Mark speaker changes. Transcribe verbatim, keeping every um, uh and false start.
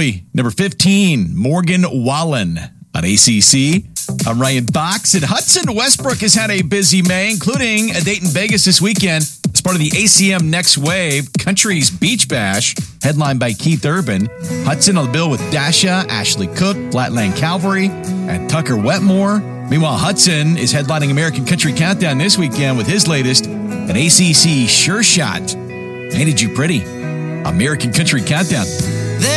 Speaker 1: we? Number fifteen, Morgan Wallen on A C C. I'm Ryan Fox, and Hudson Westbrook has had a busy May, including a date in Vegas this weekend as part of the A C M Next Wave Country's Beach Bash, headlined by Keith Urban. Hudson on the bill with Dasha, Ashley Cook, Flatland Calvary, and Tucker Wetmore. Meanwhile, Hudson is headlining American Country Countdown this weekend with his latest, an A C C Sure Shot. Ain't it you pretty? American Country Countdown.